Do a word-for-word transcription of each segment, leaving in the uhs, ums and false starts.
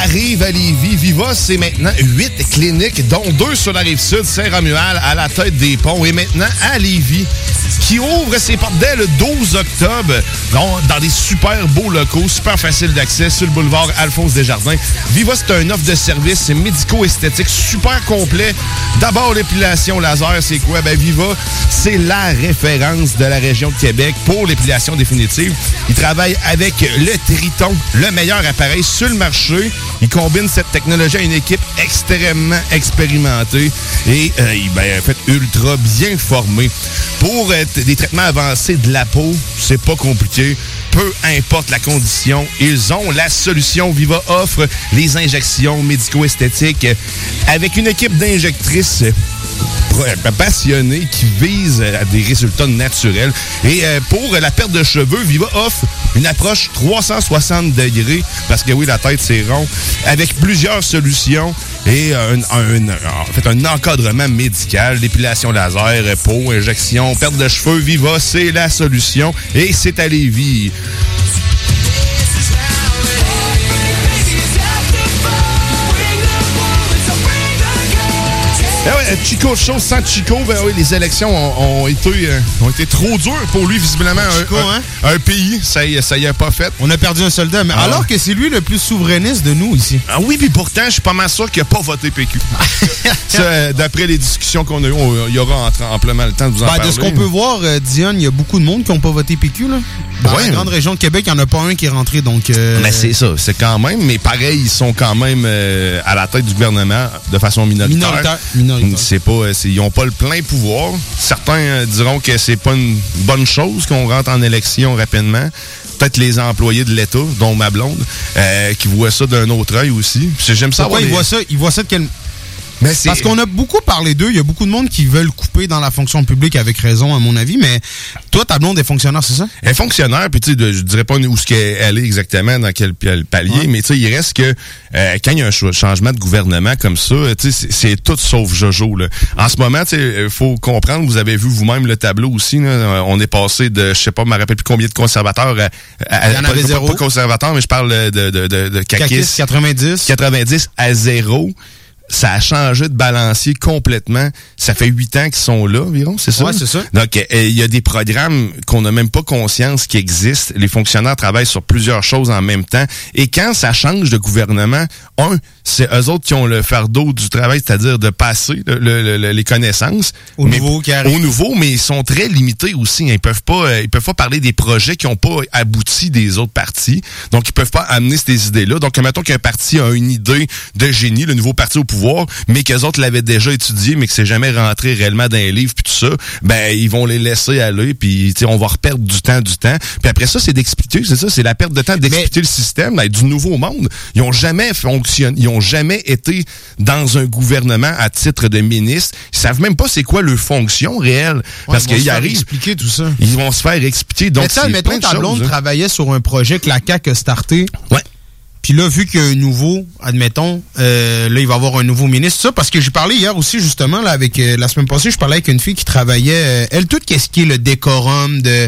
arrive à Lévis. Viva, c'est maintenant huit cliniques, dont deux sur la Rive-Sud, Saint-Romuald, à la tête des ponts, et maintenant à Lévis, qui ouvre ses portes dès le douze octobre, dans des super beaux locaux, super faciles d'accès, sur le boulevard Alphonse Desjardins. Viva, c'est un offre de services médico-esthétiques super complet. D'abord, l'épilation laser, c'est quoi? Ben, Viva, c'est la référence de la région de Québec pour l'épilation définitive. Ils travaillent avec le Triton, le meilleur appareil sur le marché. Ils combinent cette technologie à une équipe extrêmement expérimentée et euh, ben, en fait, ultra bien formée. Pour euh, des traitements avancés de la peau, c'est pas compliqué. Peu importe la condition, ils ont la solution. Viva offre les injections médico-esthétiques avec une équipe d'injectrices passionnés qui visent à des résultats naturels. Et euh, pour la perte de cheveux, Viva offre une approche trois cent soixante degrés, parce que oui, la tête, c'est rond, avec plusieurs solutions et un, un, en fait, un encadrement médical, l'épilation laser, peau, injection, perte de cheveux. Viva, c'est la solution et c'est à Lévis. Ben ouais, Chico Show sans Chico, ben oui, les élections ont, ont, été, euh, ont été trop dures pour lui, visiblement. Chico, un, hein? un, un pays, ça y, ça y a pas fait. On a perdu un soldat, mais ah. alors que c'est lui le plus souverainiste de nous ici. Ah oui, puis pourtant, je suis pas mal sûr qu'il n'a pas voté P Q. Ça, euh, d'après les discussions qu'on a eues, il y aura en, amplement le temps de vous en ben, parler. De ce qu'on peut voir, euh, Diane, il y a beaucoup de monde qui n'ont pas voté P Q, là. Dans ouais, la grande région de Québec, il n'y en a pas un qui est rentré, donc... Euh... Mais c'est ça, c'est quand même, mais pareil, ils sont quand même euh, à la tête du gouvernement de façon minoritaire. Minoritaire. Minoritaire. C'est pas, c'est, ils n'ont pas le plein pouvoir. Certains euh, diront que c'est pas une bonne chose qu'on rentre en élection rapidement. Peut-être les employés de l'État, dont ma blonde, euh, qui voient ça d'un autre œil aussi. J'aime ça. Pourquoi ils les... voient ça? Ils voient ça de quel... Mais c'est... Parce qu'on a beaucoup parlé d'eux. Il y a beaucoup de monde qui veulent couper dans la fonction publique avec raison, à mon avis. Mais toi, ta blonde est fonctionnaire, c'est ça? Elle est fonctionnaire, puis tu sais, je dirais pas où ce qu'elle est exactement, dans quel palier, ouais. Mais tu sais, il reste que euh, quand il y a un ch- changement de gouvernement comme ça, tu sais, c'est, c'est tout sauf Jojo, là. En ce moment, tu sais, il faut comprendre, vous avez vu vous-même le tableau aussi, là, on est passé de, je sais pas, je me rappelle plus combien de conservateurs à... à il y en avait pas, zéro. Pas, pas conservateurs, mais je parle de, de, de, de, de Kakis. quatre-vingt-dix. quatre-vingt-dix à zéro. Ça a changé de balancier complètement. Ça fait huit ans qu'ils sont là, environ, c'est ça? Oui, c'est ça. Donc, il euh, y a des programmes qu'on n'a même pas conscience qui existent. Les fonctionnaires travaillent sur plusieurs choses en même temps. Et quand ça change de gouvernement, un, c'est eux autres qui ont le fardeau du travail, c'est-à-dire de passer le, le, le, les connaissances. Au mais, nouveau qui arrive. Au nouveau, mais ils sont très limités aussi. Ils peuvent pas, euh, ils peuvent pas parler des projets qui n'ont pas abouti des autres partis. Donc, ils peuvent pas amener ces idées-là. Donc, mettons qu'un parti a une idée de génie, le nouveau parti au pouvoir, mais qu'eux autres l'avaient déjà étudié, mais que c'est jamais rentré réellement dans les livres puis tout ça, ben ils vont les laisser aller, puis on va reperdre du temps, du temps. Puis après ça, c'est d'expliquer, c'est ça, c'est la perte de temps d'expliquer mais... le système, là, du nouveau monde. Ils ont jamais fonctionné, ils ont jamais été dans un gouvernement à titre de ministre. Ils savent même pas c'est quoi leur fonction réelle, ouais, parce qu'ils arrivent. Expliquer tout ça. Ils vont se faire expliquer. Donc, mais ça, mettons, ta blonde hein. travaillait sur un projet que la C A Q a starté. Ouais. Puis là, vu qu'il y a un nouveau, admettons, euh, là, il va y avoir un nouveau ministre. Ça, parce que j'ai parlé hier aussi, justement, là, avec euh, la semaine passée, je parlais avec une fille qui travaillait, euh, elle, tout qu'est-ce qui est le décorum de,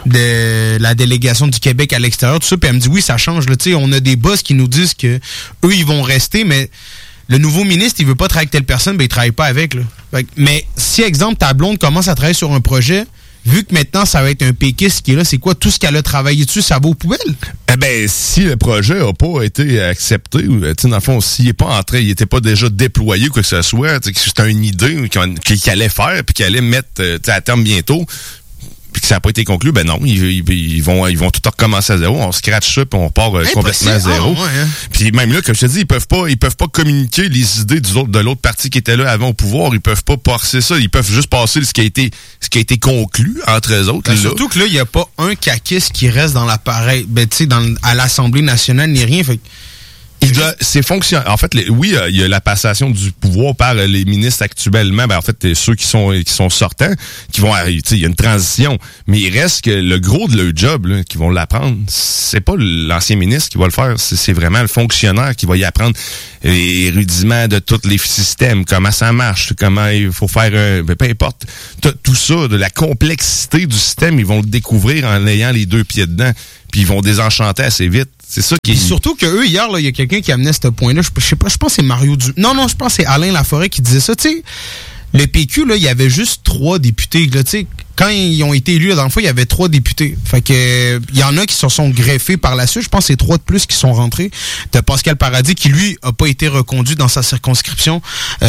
de la délégation du Québec à l'extérieur, tout ça. Puis elle me dit, oui, ça change. Là, tu sais, on a des boss qui nous disent que eux, ils vont rester, mais le nouveau ministre, il veut pas travailler avec telle personne, ben il travaille pas avec. Là. Fait, mais si, exemple, ta blonde commence à travailler sur un projet, vu que maintenant, ça va être un péquiste qui est là, c'est quoi? Tout ce qu'elle a travaillé dessus, ça va aux poubelles? Eh ben, si le projet n'a pas été accepté, tu sais, dans le fond, s'il n'est pas entré, il n'était pas déjà déployé ou quoi que ce soit, que c'était une idée qu'il allait faire puis qu'il allait mettre à terme bientôt, puis que ça n'a pas été conclu, ben non, ils, ils, ils vont ils vont tout recommencer à zéro, on scratch ça puis on part euh, complètement à zéro. Ah, ouais, hein. Puis même là, comme je te dis, ils peuvent pas ils peuvent pas communiquer les idées du autre, de l'autre parti qui était là avant au pouvoir, ils peuvent pas passer ça, ils peuvent juste passer ce qui a été ce qui a été conclu entre eux autres. Ben, là. Surtout que là, il y a pas un caquiste qui reste dans l'appareil, ben tu sais dans à l'Assemblée nationale ni rien, fait Il doit, c'est fonction. En fait, les, oui, il y a la passation du pouvoir par les ministres actuellement. Ben, en fait, ceux qui sont qui sont sortants, qui vont arriver. Il y a une transition, mais il reste que le gros de leur job, là, qui vont l'apprendre, c'est pas l'ancien ministre qui va le faire. C'est, c'est vraiment le fonctionnaire qui va y apprendre les rudiments de tous les systèmes, comment ça marche, comment il faut faire un. Ben, peu importe. Tout ça, de la complexité du système, ils vont le découvrir en ayant les deux pieds dedans. Puis ils vont désenchanter assez vite. C'est ça qui est... Surtout que eux, hier, il y a quelqu'un qui amenait ce point-là. Je, je sais pas, je pense que c'est Mario Du... Non, non, je pense que c'est Alain Laforêt qui disait ça. Tu sais, le P Q, là, il y avait juste trois députés. Là, tu sais, quand ils ont été élus, là, dans le fond, il y avait trois députés. Fait que il y en a qui se sont greffés par la suite. Je pense que c'est trois de plus qui sont rentrés. T'as Pascal Paradis qui, lui, a pas été reconduit dans sa circonscription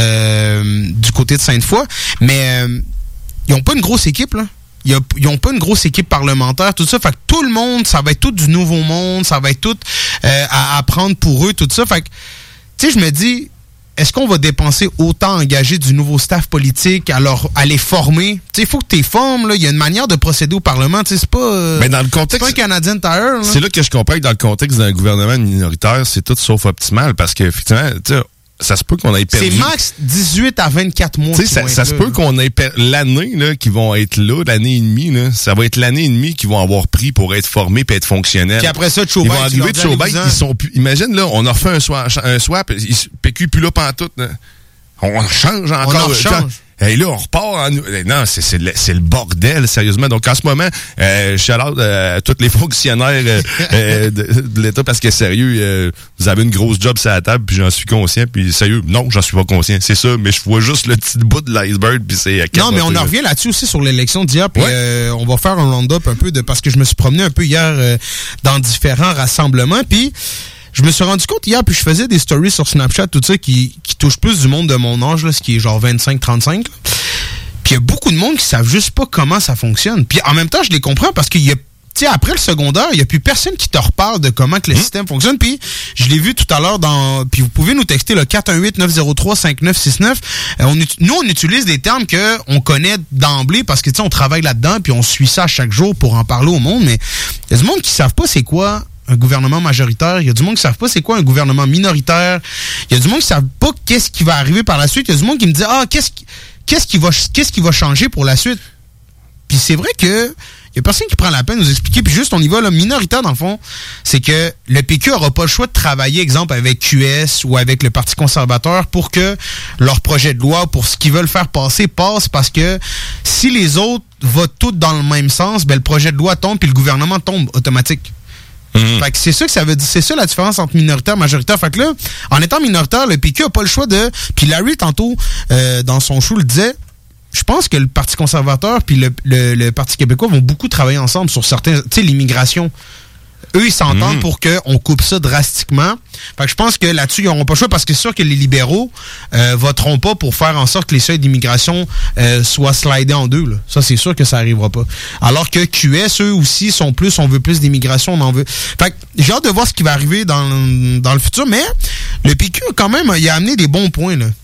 euh, du côté de Sainte-Foy. Mais euh, ils ont pas une grosse équipe, là. Ils n'ont pas une grosse équipe parlementaire, tout ça. Fait que tout le monde, ça va être tout du nouveau monde, ça va être tout euh, à apprendre pour eux, tout ça. Fait que, tu sais, je me dis, est-ce qu'on va dépenser autant à engager du nouveau staff politique, à, leur, à les former? Tu sais, il faut que tu les formes, là. Il y a une manière de procéder au Parlement, tu sais, c'est pas, euh, ben dans le contexte, c'est pas un Canadian Tire, là. C'est là que je comprends que dans le contexte d'un gouvernement minoritaire, c'est tout sauf optimal, parce qu'effectivement, tu sais, ça se peut qu'on ait perdu. C'est max dix-huit à vingt-quatre mois. Tu sais, ça, ça se peut qu'on ait per... l'année là qui vont être là, l'année et demie là, ça va être l'année et demie qu'ils vont avoir pris pour être formés et être fonctionnels. Puis après ça, de Chaubec, ils vont arriver de Chaubec, ils sont plus. Imagine là, on a refait un swap, un swap, ils, P Q plus là pantoute. Là. On change encore. On en change. Et là, on repart en... Non, c'est, c'est, le, c'est le bordel, sérieusement. Donc, en ce moment, euh, je suis à euh, tous les fonctionnaires euh, euh, de, de l'État parce que, sérieux, euh, vous avez une grosse job sur la table, puis j'en suis conscient. Puis, sérieux, non, j'en suis pas conscient. C'est ça, mais je vois juste le petit bout de l'iceberg, puis c'est... Non, mais on en revient là-dessus aussi sur l'élection d'hier, puis ouais. euh, on va faire un round-up un peu de... Parce que je me suis promené un peu hier euh, dans différents rassemblements, puis... Je me suis rendu compte hier, puis je faisais des stories sur Snapchat, tout ça, qui, qui touchent plus du monde de mon âge, là, ce qui est genre vingt-cinq trente-cinq. Puis il y a beaucoup de monde qui savent juste pas comment ça fonctionne. Puis en même temps, je les comprends parce qu'il y a, tu sais, après le secondaire, il y a plus personne qui te reparle de comment que le mmh. système fonctionne. Puis je l'ai vu tout à l'heure dans... Puis vous pouvez nous texter le quatre un huit neuf zéro trois cinq neuf six neuf. Euh, on, nous, on utilise des termes que on connaît d'emblée parce que, tu sais, on travaille là-dedans, puis on suit ça chaque jour pour en parler au monde. Mais il y a du monde qui savent pas c'est quoi un gouvernement majoritaire. Il y a du monde qui ne savent pas c'est quoi un gouvernement minoritaire. Il y a du monde qui ne savent pas qu'est-ce qui va arriver par la suite. Il y a du monde qui me dit « Ah, qu'est-ce qui, qu'est-ce qui va, qu'est-ce qui va changer pour la suite? » Puis c'est vrai que il y a personne qui prend la peine de nous expliquer. Puis juste, on y va, là, minoritaire, dans le fond, c'est que le P Q n'aura pas le choix de travailler, exemple, avec Q S ou avec le Parti conservateur pour que leur projet de loi, pour ce qu'ils veulent faire passer, passe, parce que si les autres votent tous dans le même sens, ben le projet de loi tombe puis le gouvernement tombe automatique. Mmh. Fait que c'est ça que ça veut dire, c'est ça la différence entre minoritaire et majoritaire. Fait que là, en étant minoritaire, le P Q a pas le choix de... Puis Larry, tantôt, euh, dans son show, le disait, je pense que le Parti conservateur puis le, le, le Parti québécois vont beaucoup travailler ensemble sur certains... Tu sais, l'immigration. Eux, ils s'entendent mmh. pour qu'on coupe ça drastiquement. Fait que je pense que là-dessus, ils n'auront pas le choix parce que c'est sûr que les libéraux euh, voteront pas pour faire en sorte que les seuils d'immigration euh, soient slidés en deux. Là. Ça, c'est sûr que ça arrivera pas. Alors que Q S, eux aussi, sont plus, on veut plus d'immigration, on en veut. Fait que j'ai hâte de voir ce qui va arriver dans, dans le futur, mais le P Q, quand même, il a amené des bons points, là.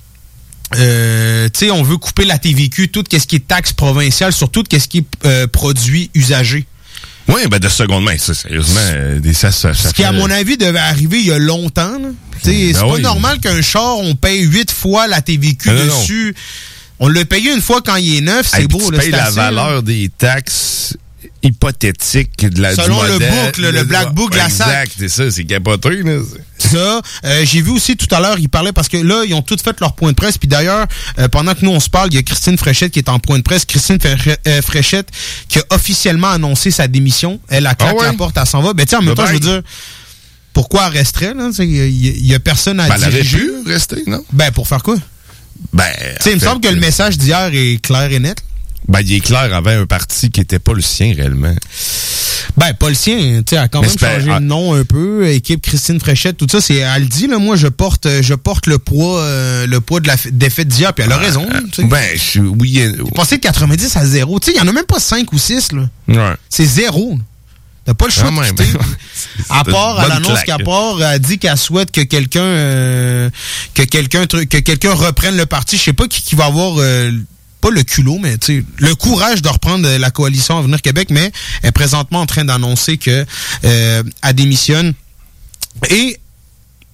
Euh, tu sais, on veut couper la T V Q, tout ce qui est taxe provinciale, surtout tout ce qui est euh, produits usagés. Oui, ben de seconde main, ça, sérieusement. Des, ça, ça, ça Ce qui, à mon avis, devait arriver il y a longtemps. Ben c'est pas oui. normal qu'un char, on paye huit fois la T V Q non, dessus. Non. On l'a payé une fois quand il est neuf, c'est hey, beau. Tu là, payes la assez, valeur là. Des taxes hypothétiques de la selon du le modèle, book, le, le black book, la S A C. Exact, c'est ça, c'est capoté. Là. Ça, euh, j'ai vu aussi tout à l'heure, ils parlaient parce que là, ils ont tous fait leur point de presse. Puis d'ailleurs, euh, pendant que nous on se parle, il y a Christine Fréchette qui est en point de presse. Christine Fréchette qui a officiellement annoncé sa démission. Elle a claqué ah ouais? la porte, elle s'en va. Ben tu sais, en même temps, je veux dire, pourquoi elle resterait là? Il y, y a personne à ben, diriger. Elle aurait pu rester, non? Ben pour faire quoi? Ben, tu sais, il me semble que le message d'hier est clair et net. Ben, il est clair avec un parti qui était pas le sien réellement. Ben, pas le sien, tu sais, elle a quand même changé ah. de nom un peu, équipe Christine Fréchette, tout ça, c'est, elle le dit, là, moi, je porte, je porte le poids, euh, le poids de la défaite d'hier, puis elle a ah, raison, tu sais. Ben, je, oui. Euh, il est passé de quatre-vingt-dix à zéro, tu sais, il y en a même pas cinq ou six, là. Ouais. C'est zéro. T'as pas le choix ah, de quitter. Ben, à part, à l'annonce qu'à part, elle dit qu'elle souhaite que quelqu'un, euh, que quelqu'un, que quelqu'un reprenne le parti, je sais pas qui, qui va avoir, euh, pas le culot, mais tu sais, le courage de reprendre la coalition Avenir Québec, mais elle est présentement en train d'annoncer que euh, elle démissionne. Et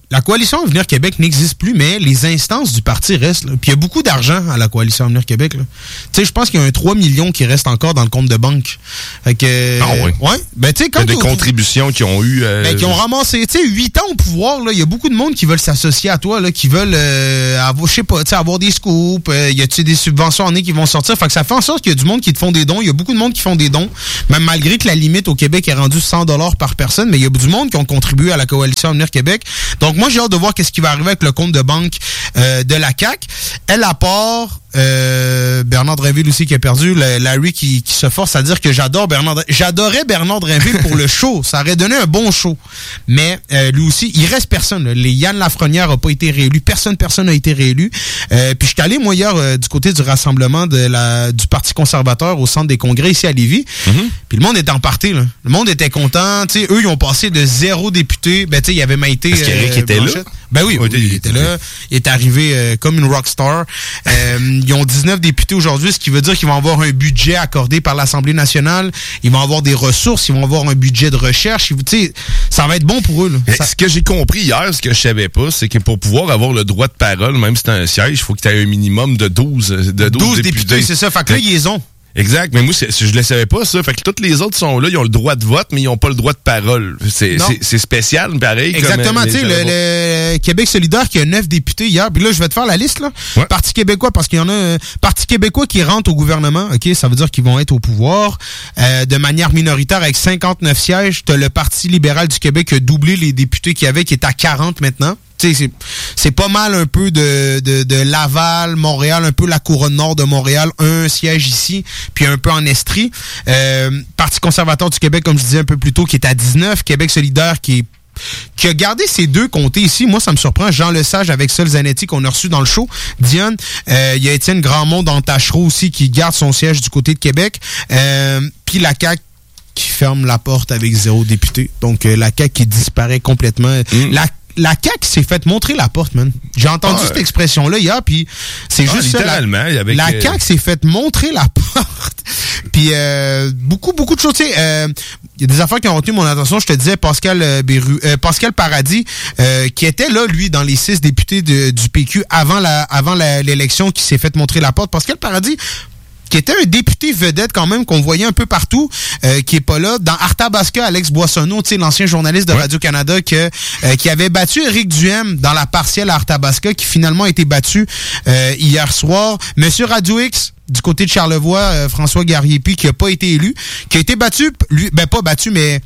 la Coalition Avenir Québec n'existe plus, mais les instances du parti restent. Là. Puis il y a beaucoup d'argent à la Coalition Avenir Québec. Tu sais, je pense qu'il y a un trois millions qui reste encore dans le compte de banque. Fait que, ah oui? Ouais. Ben, tu sais, quand... Il y a des contributions qui ont eu... Euh... Ben, qui ont ramassé, tu sais, huit ans au pouvoir, là. Il y a beaucoup de monde qui veulent s'associer à toi, là, qui veulent, euh, avoir, je sais pas, tu sais, avoir des scoops. Euh, il y a, tu sais, des subventions en nez qui vont sortir. Fait que ça fait en sorte qu'il y a du monde qui te font des dons. Il y a beaucoup de monde qui font des dons. Même malgré que la limite au Québec est rendue cent dollars par personne, mais il y a du monde qui ont contribué à la Coalition Avenir Québec. Donc, moi, j'ai hâte de voir qu'est-ce qui va arriver avec le compte de banque euh, de la C A Q. Elle, à part euh, Bernard Drinville aussi qui a perdu, le, Larry qui, qui se force à dire que j'adore Bernard j'adorais Bernard Drinville pour le show. Ça aurait donné un bon show. Mais euh, lui aussi, il reste personne. Là. Les Yann Lafrenière n'a pas été réélu. Personne, personne n'a été réélu. Euh, puis je suis allé, moi, hier, euh, du côté du rassemblement de la du Parti conservateur au centre des congrès ici à Lévis. Mm-hmm. Puis le monde était en party, là. Le monde était content. T'sais, eux, ils ont passé de zéro député. Ben, tu sais, il y avait Maïté. Est-ce qu'Éric euh, était là? Ben oui, oui, il était là. Il est arrivé euh, comme une rockstar. Euh, ils ont dix-neuf députés aujourd'hui, ce qui veut dire qu'ils vont avoir un budget accordé par l'Assemblée nationale. Ils vont avoir des ressources. Ils vont avoir un budget de recherche. Tu sais, ça va être bon pour eux. Là. Ça... Ce que j'ai compris hier, ce que je savais pas, c'est que pour pouvoir avoir le droit de parole, même si c'est un siège, il faut que tu aies un minimum de douze, de douze, douze députés. députés. C'est ça. Fait que là, ils les ont. Exact, mais moi, c'est, je le savais pas, ça. Fait que tous les autres sont là, ils ont le droit de vote, mais ils ont pas le droit de parole. C'est, c'est, c'est spécial, pareil. Exactement, tu sais, le, le Québec solidaire qui a neuf députés hier, puis là, je vais te faire la liste, là. Ouais. Parti québécois, parce qu'il y en a un Parti québécois qui rentre au gouvernement, OK, ça veut dire qu'ils vont être au pouvoir, euh, de manière minoritaire avec cinquante-neuf sièges. T'as le Parti libéral du Québec qui a doublé les députés qu'il y avait, qui est à quarante maintenant. Tu sais, c'est, c'est pas mal un peu de, de, de Laval, Montréal, un peu la couronne nord de Montréal, un siège ici, puis un peu en Estrie. Euh, Parti conservateur du Québec, comme je disais un peu plus tôt, qui est à dix-neuf. Québec solidaire, qui est qui a gardé ces deux comtés ici. Moi, ça me surprend. Jean Lesage avec Sol Zanetti qu'on a reçu dans le show. Diane, euh, il y a Étienne Grandmont dans Tachereau aussi qui garde son siège du côté de Québec. Euh, puis la C A Q qui ferme la porte avec zéro député. Donc, euh, la C A Q qui disparaît complètement. Mmh. La La C A Q s'est fait montrer la porte, man. J'ai entendu ah, cette expression-là hier, puis c'est ah, juste littéralement, ça. La, avec la C A Q s'est fait montrer la porte. Puis euh, beaucoup, beaucoup de choses. Il euh, y a des affaires qui ont retenu mon attention. Je te disais Pascal euh, Béru, euh, Pascal Paradis, euh, qui était là, lui, dans les six députés de, du P Q avant la, avant la, l'élection, qui s'est fait montrer la porte. Pascal Paradis, qui était un député vedette quand même, qu'on voyait un peu partout, euh, qui est pas là. Dans Arthabasca, Alex Boissonneau, tu sais, l'ancien journaliste de ouais. Radio-Canada, que, euh, qui avait battu Éric Duhem dans la partielle à Arthabasca, qui finalement a été battu euh, hier soir. Monsieur Radio X, du côté de Charlevoix, euh, François Garriépi, qui a pas été élu, qui a été battu, lui, ben pas battu, mais...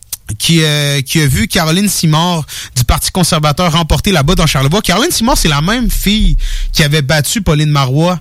qui euh, qui a vu Caroline Simard du Parti conservateur remporter là-bas dans Charlevoix. Caroline Simard, c'est la même fille qui avait battu Pauline Marois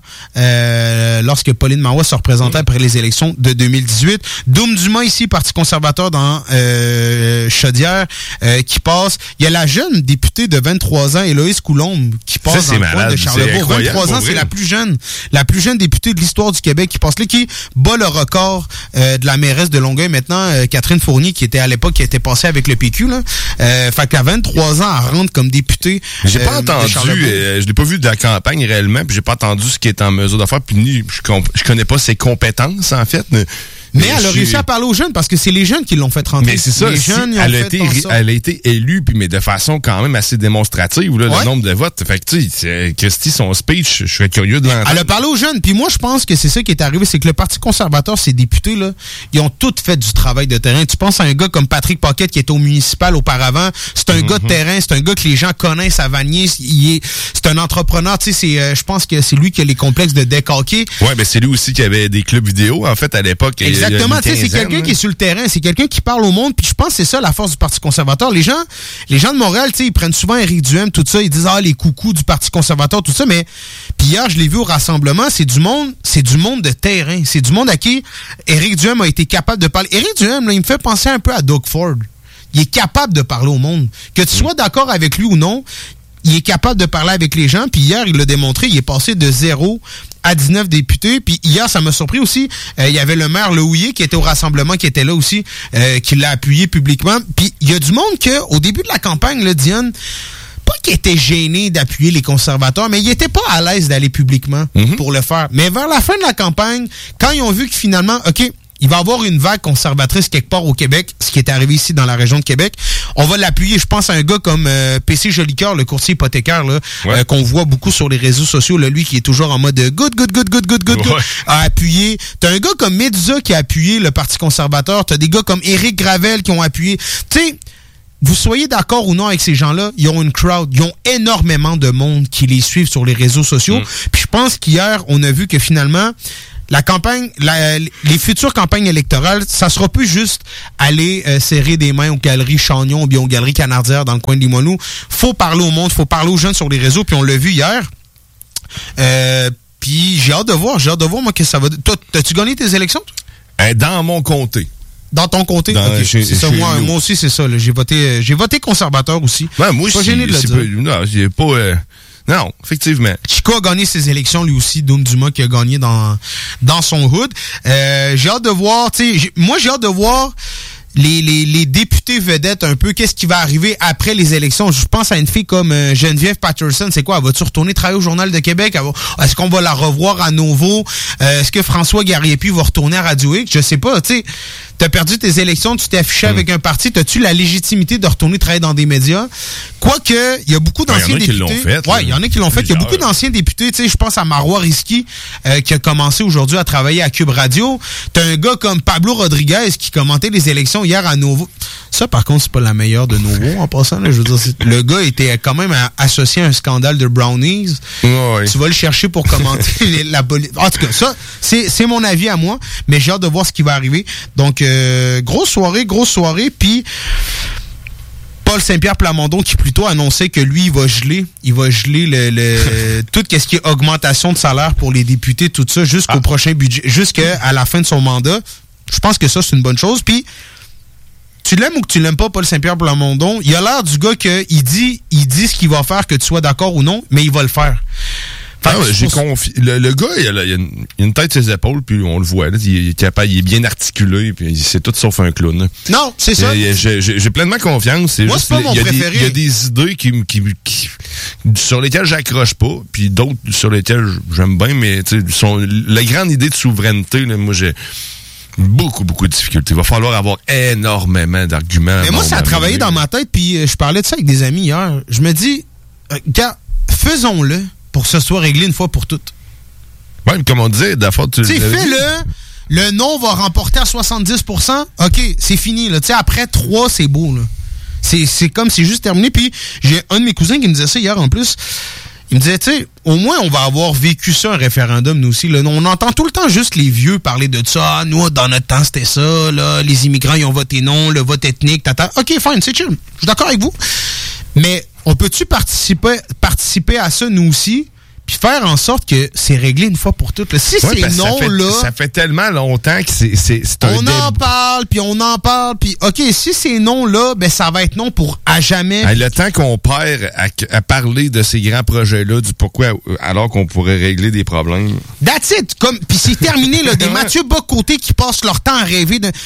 euh, lorsque Pauline Marois se représentait après les élections de deux mille dix-huit. Doum Dumas ici, Parti conservateur dans euh, Chaudière, euh, qui passe. Il y a la jeune députée de vingt-trois ans, Héloïse Coulombe, qui passe ça, dans le malade. coin de Charlevoix. vingt-trois ans, c'est la plus jeune, la plus jeune députée de l'histoire du Québec qui passe là, qui bat le record euh, de la mairesse de Longueuil maintenant, euh, Catherine Fournier, qui était à l'époque qui était passé avec le P Q, là. Euh, fait qu'à vingt-trois ans, elle rentre comme députée. J'ai euh, pas entendu, euh, je l'ai pas vu de la campagne réellement, puis j'ai pas entendu ce qui est en mesure de faire, puis ni, je, je connais pas ses compétences, en fait. Mais, mais elle a réussi à parler aux jeunes parce que c'est les jeunes qui l'ont fait rentrer. Mais c'est ça, les si jeunes, ils ont elle, a fait été, elle a été élue, puis mais de façon quand même assez démonstrative, là, ouais. le nombre de votes. Fait que tu sais, Christy, son speech, je serais curieux de l'entendre. Elle a parlé aux jeunes, puis moi je pense que c'est ça qui est arrivé, c'est que le Parti conservateur, ses députés, là, ils ont tous fait du travail de terrain. Tu penses à un gars comme Patrick Paquette qui était au municipal auparavant, c'est un mm-hmm. gars de terrain, c'est un gars que les gens connaissent à Vanier, il est, c'est un entrepreneur, tu sais, c'est, euh, je pense que c'est lui qui a les complexes de décaquer. Ouais, mais c'est lui aussi qui avait des clubs vidéo, en fait, à l'époque. Exactement, tu sais, c'est quelqu'un qui est sur le terrain, c'est quelqu'un qui parle au monde, puis je pense que c'est ça la force du Parti conservateur. Les gens, les gens de Montréal, tu sais, ils prennent souvent Éric Duhem, tout ça, ils disent ah les coucous du Parti conservateur, tout ça, mais puis hier je l'ai vu au rassemblement, c'est du monde, c'est du monde de terrain, c'est du monde à qui Éric Duhem a été capable de parler. Éric Duhem, là, il me fait penser un peu à Doug Ford. Il est capable de parler au monde, que tu sois d'accord avec lui ou non. Il est capable de parler avec les gens, puis hier, il l'a démontré, il est passé de zéro à dix-neuf députés, puis hier, ça m'a surpris aussi, euh, il y avait le maire Lehouillier qui était au rassemblement, qui était là aussi, euh, qui l'a appuyé publiquement, puis il y a du monde que, au début de la campagne, là, Diane, pas qu'il était gêné d'appuyer les conservateurs, mais il était pas à l'aise d'aller publiquement mm-hmm. pour le faire. Mais vers la fin de la campagne, quand ils ont vu que finalement, OK, il va y avoir une vague conservatrice quelque part au Québec, ce qui est arrivé ici dans la région de Québec. On va l'appuyer, je pense à un gars comme euh, P C Jolicoeur, le courtier hypothécaire, là, ouais. euh, qu'on voit beaucoup sur les réseaux sociaux, là, lui qui est toujours en mode good, good, good, good, good, good, ouais. good, à appuyer. T'as un gars comme Medusa qui a appuyé le Parti conservateur, t'as des gars comme Éric Gravel qui ont appuyé. Tu sais, vous soyez d'accord ou non avec ces gens-là, ils ont une crowd, ils ont énormément de monde qui les suivent sur les réseaux sociaux. Mm. Puis je pense qu'hier, on a vu que finalement, la campagne, la, les futures campagnes électorales, ça sera plus juste aller euh, serrer des mains aux galeries Chagnon ou bien aux galeries Canardière dans le coin de Limoilou. Faut parler au monde, faut parler aux jeunes sur les réseaux, puis on l'a vu hier. Euh, puis j'ai hâte de voir, j'ai hâte de voir, moi, que ça va... Toi, t'as-tu gagné tes élections, toi? Dans mon comté. Dans ton comté? Dans, okay. chez, c'est ça, moi, moi aussi, c'est ça. Là. J'ai voté j'ai voté conservateur aussi. Ouais, moi aussi. Pas gêné de le dire. Pas, non, j'ai pas... Euh... Non, effectivement. Chico a gagné ses élections, lui aussi. Doom Dumas qui a gagné dans dans son hood. Euh, j'ai hâte de voir, tu sais, moi j'ai hâte de voir les, les les députés vedettes un peu, qu'est-ce qui va arriver après les élections. Je pense à une fille comme euh, Geneviève Patterson, c'est quoi? Elle va-tu retourner travailler au Journal de Québec? Va, est-ce qu'on va la revoir à nouveau? Euh, est-ce que François Garriépi va retourner à Radio X? Je sais pas, tu sais. T'as perdu tes élections, tu t'es affiché mmh. avec un parti, t'as-tu la légitimité de retourner travailler dans des médias? Quoique, il y a beaucoup d'anciens ouais, députés. Il y en a qui l'ont fait. Ouais, il y en a qui l'ont fait. Il y a beaucoup d'anciens députés, tu sais, je pense à Marois Risky, euh, qui a commencé aujourd'hui à travailler à Cube Radio. T'as un gars comme Pablo Rodriguez qui commentait les élections hier à Novo. Ça, par contre, c'est pas la meilleure de Novo, en passant, là. Je veux dire, le gars était quand même à, associé à un scandale de brownies. Ouais. Tu vas le chercher pour commenter la politique. En tout cas, ça, c'est, c'est mon avis à moi, mais j'ai hâte de voir ce qui va arriver. Donc, euh, grosse soirée, grosse soirée, puis Paul Saint-Pierre Plamondon qui plutôt annonçait que lui, il va geler, il va geler le, le tout ce qui est augmentation de salaire pour les députés, tout ça, jusqu'au ah. prochain budget, jusqu'à la fin de son mandat. Je pense que ça, c'est une bonne chose. Puis, tu l'aimes ou que tu l'aimes pas, Paul Saint-Pierre Plamondon, il a l'air du gars que il dit, il dit ce qu'il va faire, que tu sois d'accord ou non, mais il va le faire. Ah, j'ai confi... le, le gars, il a, il a une tête sur ses épaules, puis on le voit, là, il, est capable, il est bien articulé, puis c'est tout sauf un clown. Là. Non, c'est ça. J'ai, j'ai, j'ai pleinement confiance. C'est Moi, juste, c'est pas mon il y a préféré. Des, il y a des idées qui, qui, qui, sur lesquelles j'accroche pas, puis d'autres sur lesquelles j'aime bien, mais sont, la grande idée de souveraineté, là, moi, j'ai beaucoup, beaucoup de difficultés. Il va falloir avoir énormément d'arguments. Mais moi, ça a travaillé dans ma tête, puis je parlais de ça avec des amis hier. Je me dis, euh, gars, faisons-le pour que ce soit réglé une fois pour toutes. Oui, comme on disait, d'abord, tu sais, fais-le. Le non va remporter à soixante-dix pour cent. OK, c'est fini. Là. Après trois, c'est beau. Là. C'est, c'est comme c'est juste terminé. Puis j'ai un de mes cousins qui me disait ça hier en plus. Il me disait, tu sais, au moins on va avoir vécu ça, un référendum, nous aussi. Là. On entend tout le temps juste les vieux parler de ça. Ah, nous, dans notre temps, c'était ça. Là. Les immigrants, ils ont voté non. Le vote ethnique, tata. OK, fine, c'est chill. Je suis d'accord avec vous. Mais on peut-tu participer, participer à ça, nous aussi, puis faire en sorte que c'est réglé une fois pour toutes? Là. Si ouais, c'est non, ça fait, là... Ça fait tellement longtemps que c'est, c'est, c'est un... On dé... en parle, puis on en parle, puis OK, si c'est non, là, ben ça va être non pour à jamais. Ah, le temps qu'on perd à, à parler de ces grands projets-là, du pourquoi, alors qu'on pourrait régler des problèmes... That's it! Comme... Puis c'est terminé, là, des Mathieu Bock-Côté qui passent leur temps à rêver de...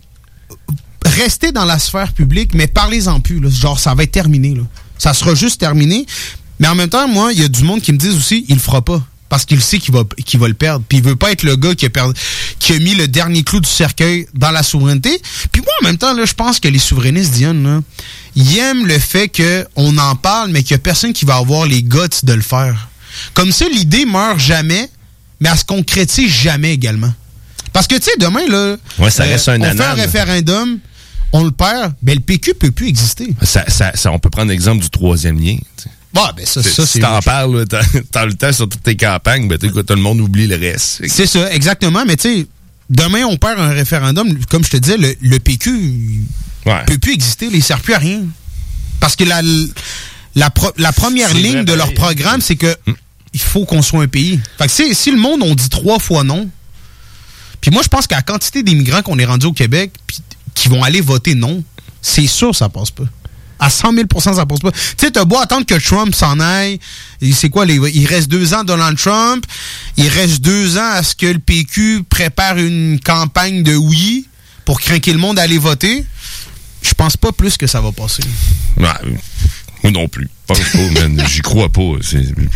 Restez dans la sphère publique, mais parlez-en plus, là. Genre, ça va être terminé, là. Ça sera juste terminé. Mais en même temps, moi, il y a du monde qui me disent aussi, il le fera pas. Parce qu'il sait qu'il va, qu'il va le perdre. Puis il veut pas être le gars qui a, perdu, qui a mis le dernier clou du cercueil dans la souveraineté. Puis moi, en même temps, là, je pense que les souverainistes, Diane, là, ils aiment le fait qu'on en parle, mais qu'il y a personne qui va avoir les guts de le faire. Comme ça, l'idée meurt jamais, mais elle se concrétise jamais également. Parce que, tu sais, demain, là, ouais, ça reste euh, un on anane. fait un référendum, on le perd, ben le P Q peut plus exister. Ça, ça, ça, on peut prendre l'exemple du troisième lien. T'sais. Bon, ben ça, c'est, ça, si c'est t'en parles, t'as, t'as le temps sur toutes tes campagnes, ben tout le monde oublie le reste. C'est ça, exactement. Mais tu sais, demain, on perd un référendum. Comme je te disais, le, le P Q ne ouais. peut plus exister. Il ne sert plus à rien. Parce que la, la, pro, la première c'est ligne de leur programme, c'est que hum. il faut qu'on soit un pays. Fait que si, si le monde, on dit trois fois non, puis moi, je pense qu'à la quantité d'immigrants qu'on est rendu au Québec, puis qui vont aller voter non, c'est sûr que ça passe pas. À cent mille pour cent, ça passe pas. Tu sais, t'as beau attendre que Trump s'en aille. C'est quoi, les, il reste deux ans Donald Trump. Il reste deux ans à ce que le P Q prépare une campagne de oui pour craquer le monde à aller voter. Je pense pas plus que ça va passer. Ouais, moi non plus. Pas, pas, man, j'y crois pas. C'est...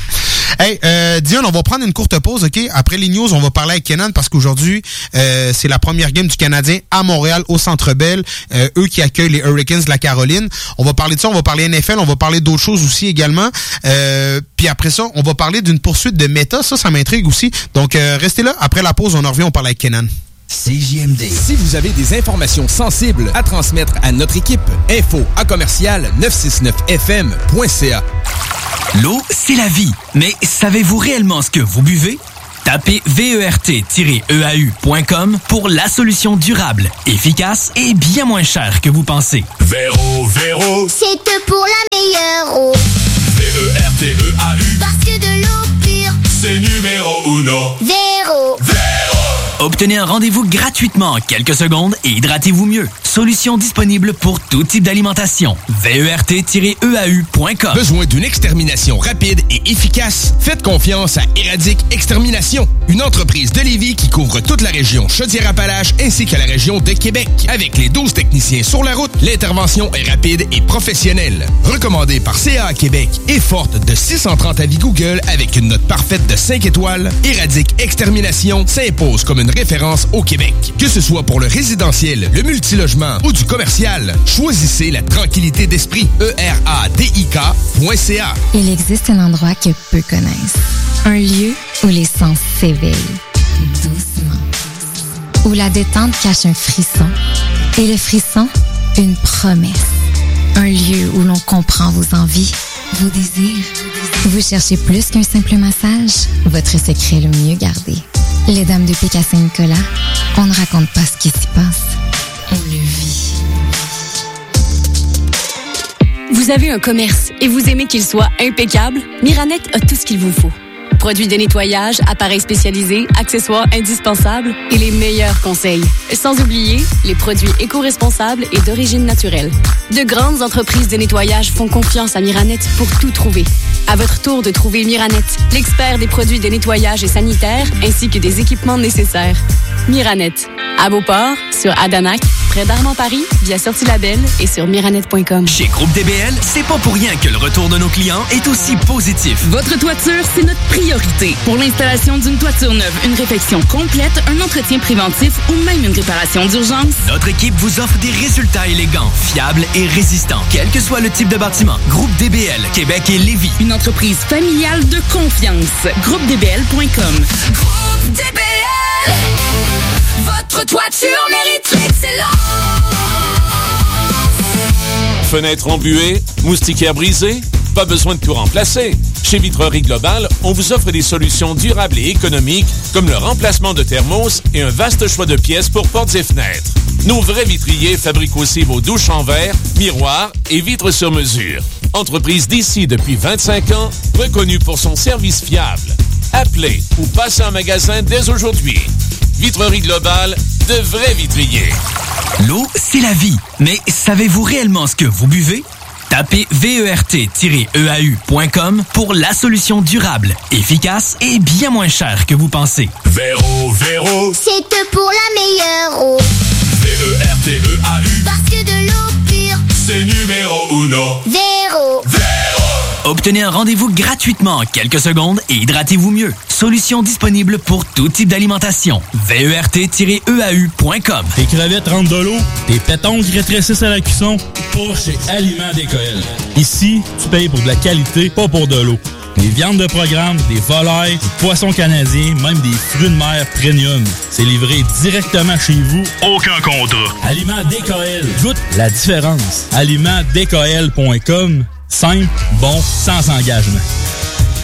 Hey, euh, Dion, on va prendre une courte pause, OK? Après les news, on va parler avec Kenan parce qu'aujourd'hui, euh, c'est la première game du Canadien à Montréal, au Centre Bell. Euh, eux qui accueillent les Hurricanes de la Caroline. On va parler de ça, on va parler N F L, on va parler d'autres choses aussi également. Euh, puis après ça, on va parler d'une poursuite de Meta. Ça, ça m'intrigue aussi. Donc, euh, restez là. Après la pause, on en revient, on parle avec Kenan. C J M D. Si vous avez des informations sensibles à transmettre à notre équipe, info à commercial neuf cent soixante-neuf F M point C A. L'eau, c'est la vie. Mais savez-vous réellement ce que vous buvez? Tapez V E R T E A U point com pour la solution durable, efficace et bien moins chère que vous pensez. Véro, Véro, c'est eux pour la meilleure eau. V E R T E A U, parce que de l'eau pure, c'est numéro uno. Véro. Véro. Obtenez un rendez-vous gratuitement en quelques secondes et hydratez-vous mieux. Solution disponible pour tout type d'alimentation. V E R T E A U point com. Besoin d'une extermination rapide et efficace? Faites confiance à Éradic Extermination, une entreprise de Lévis qui couvre toute la région Chaudière-Appalaches ainsi que la région de Québec. Avec les douze techniciens sur la route, l'intervention est rapide et professionnelle. Recommandée par C A A Québec et forte de six cent trente avis Google avec une note parfaite de cinq étoiles, Éradic Extermination s'impose comme une référence au Québec. Que ce soit pour le résidentiel, le multilogement ou du commercial, choisissez la tranquillité d'esprit. E R A D I K point C A. Il existe un endroit que peu connaissent. Un lieu où les sens s'éveillent. Doucement. Où la détente cache un frisson. Et le frisson, une promesse. Un lieu où l'on comprend vos envies, vos désirs. Vous cherchez plus qu'un simple massage? Votre secret le mieux gardé. Les Dames de Pique à Saint-Nicolas, on ne raconte pas ce qui s'y passe. On le vit. Vous avez un commerce et vous aimez qu'il soit impeccable? Miranet a tout ce qu'il vous faut. Produits de nettoyage, appareils spécialisés, accessoires indispensables et les meilleurs conseils. Sans oublier les produits éco-responsables et d'origine naturelle. De grandes entreprises de nettoyage font confiance à Miranet pour tout trouver. À votre tour de trouver Miranet, l'expert des produits de nettoyage et sanitaire, ainsi que des équipements nécessaires. Miranet, à Beauport, sur Adanac, près d'Armand-Paris, via Sortie Label et sur miranet point com. Chez Groupe D B L, c'est pas pour rien que le retour de nos clients est aussi positif. Votre toiture, c'est notre priorité. Pour l'installation d'une toiture neuve, une réfection complète, un entretien préventif ou même une réparation d'urgence, notre équipe vous offre des résultats élégants, fiables et résistants, quel que soit le type de bâtiment. Groupe D B L, Québec et Lévis. Une entreprise familiale de confiance. groupe d b l point com. Groupe D B L, votre toiture mérite l'excellence. Fenêtre embuée, moustiquaire brisée, pas besoin de tout remplacer. Chez Vitrerie Globale, on vous offre des solutions durables et économiques comme le remplacement de thermos et un vaste choix de pièces pour portes et fenêtres. Nos vrais vitriers fabriquent aussi vos douches en verre, miroirs et vitres sur mesure. Entreprise d'ici depuis vingt-cinq ans, reconnue pour son service fiable. Appelez ou passez en magasin dès aujourd'hui. Vitrerie Globale, de vrais vitriers. L'eau, c'est la vie. Mais savez-vous réellement ce que vous buvez? Tapez V E R T E A U point com pour la solution durable, efficace et bien moins chère que vous pensez. Véro, Véro, c'est eux pour la meilleure eau. V E R T E A U, parce que de l'eau pure, c'est numéro uno. Véro. Véro. Obtenez un rendez-vous gratuitement en quelques secondes et hydratez-vous mieux. Solution disponible pour tout type d'alimentation. V E R T E A U point com. Tes crevettes rentrent de l'eau, tes pétons qui rétrécissent à la cuisson, pas chez Aliments D K L. Ici, tu payes pour de la qualité, pas pour de l'eau. Des viandes de programme, des volailles, du poisson canadien, même des fruits de mer premium. C'est livré directement chez vous, aucun contrat. Aliments D K L. Goûte la différence. Aliments D K L point com. Simple, bon, sans engagement.